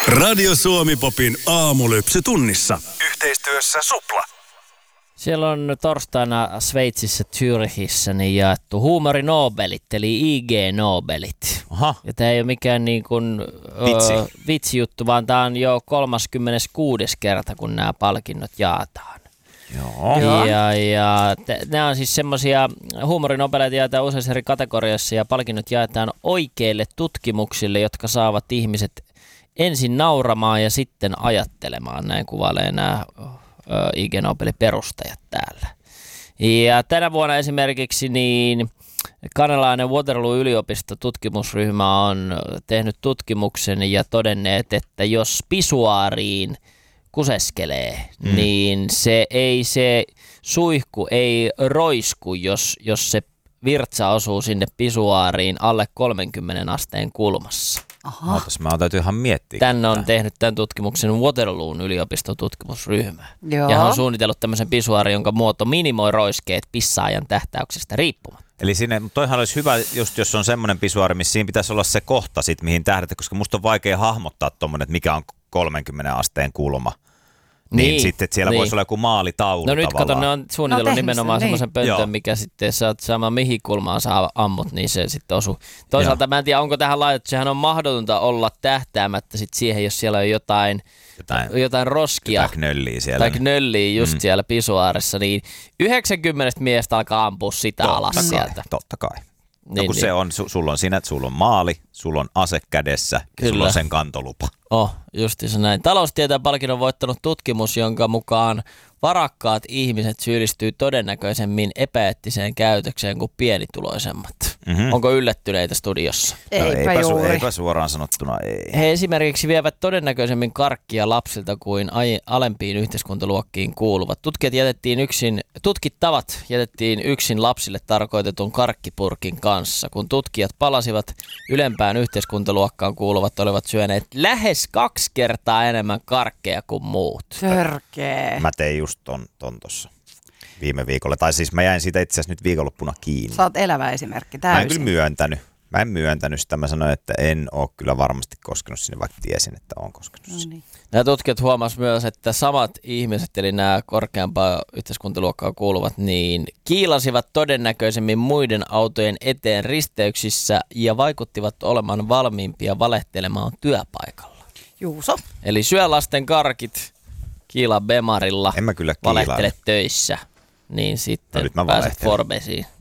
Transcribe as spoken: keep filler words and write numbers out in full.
Radio Suomi Popin aamulypsy tunnissa. Yhteistyössä Supla. Siellä on torstaina Sveitsissä Zürichissä niin jaettu huumorinobelit, eli I G-nobelit. Aha. Ja tämä ei ole mikään niin kuin, Vitsi. ö, vitsijuttu, vaan tämä on jo kolmaskymmeneskuudes kerta, kun nämä palkinnot jaetaan. Joo. Ja, ja t- nämä on siis semmoisia huumorinobeleita jaetaan useissa eri kategoriassa ja palkinnot jaetaan oikeille tutkimuksille, jotka saavat ihmiset ensin nauramaan ja sitten ajattelemaan. Näin kuvailee nämä I G-nobelin perustajat täällä. Ja tänä vuonna esimerkiksi niin kanadalainen Waterloo-yliopisto tutkimusryhmä on tehnyt tutkimuksen ja todenneet, että jos pisuaariin kuseskelee, mm. niin se ei se suihku ei roisku, jos, jos se virtsa osuu sinne pisuaariin alle kolmenkymmenen asteen kulmassa. Aha. Ootas, mä täytyy ihan miettiä. Tänne on tehnyt tämän tutkimuksen Waterloon yliopiston tutkimusryhmä. Joo. Ja hän on suunnitellut tämmöisen pisuaarin, jonka muoto minimoi roiskeet pissaajan tähtäyksestä riippumatta. Eli sinne, toihan olisi hyvä, just jos on semmoinen pisuaari, missä siinä pitäisi olla se kohta sit, mihin tähdätä, koska musta on vaikea hahmottaa tommonen, että mikä on kolmenkymmenen asteen kulma. Niin, niin sitten että siellä niin voisi olla joku maalitaulu. No nyt tavallaan. kato, ne on suunnitellut no, nimenomaan niin. semmoisen pöntön, Joo. mikä sitten saat sama mihin kulmaan saa ammut, niin se sitten osuu. Toisaalta Joo. mä en tiedä, onko tähän laitettu, sehän on mahdotonta olla tähtäämättä sit siihen, jos siellä on jotain, jotain, jotain roskia. Tai knölliä siellä. Tai knölliä just mm. siellä pisuaarissa, niin yhdeksänkymmentä miestä alkaa ampua sitä totta alas kai, sieltä. Totta kai. No Niin, kun niin. se on, su, sulla on siinä, että sulla on maali, sulla on ase kädessä ja sulla on sen kantolupa. Oh, justiinsa näin. Taloustieteen palkinnon voittanut tutkimus, jonka mukaan varakkaat ihmiset syyllistyy todennäköisemmin epäeettiseen käytökseen kuin pienituloisemmat. Mm-hmm. Onko yllättyneitä studiossa? Eipä, no, eipä, su, juuri. eipä suoraan sanottuna ei. He esimerkiksi vievät todennäköisemmin karkkia lapsilta kuin ai- alempiin yhteiskuntaluokkiin kuuluvat. Tutkijat jätettiin yksin, tutkittavat jätettiin yksin lapsille tarkoitetun karkkipurkin kanssa. Kun tutkijat palasivat, ylempään yhteiskuntaluokkaan kuuluvat olivat syöneet lähes kaksi kertaa enemmän karkkeja kuin muut. Törkee. Mä tein just ton, ton tossa viime viikolla. Tai siis mä jäin siitä itse asiassa nyt viikonloppuna kiinni. Sä oot elävä esimerkki täysin. Mä en kyllä myöntänyt. Mä en myöntänyt sitä. Mä sanoin, että en ole kyllä varmasti koskenut sinne, vaikka tiesin, että on koskenut sinne. No niin. Nämä tutkijat huomasivat myös, että samat ihmiset, eli nämä korkeampaa yhteiskuntaluokkaa kuuluvat, niin kiilasivat todennäköisemmin muiden autojen eteen risteyksissä ja vaikuttivat olemaan valmiimpia valehtelemaan työpaikalla. Juuso. Eli syö lasten karkit, kiilaa bemarilla, En mä kyllä valehtele kiilaile. töissä, niin sitten No nyt mä pääset valehtelen. Forbesiin.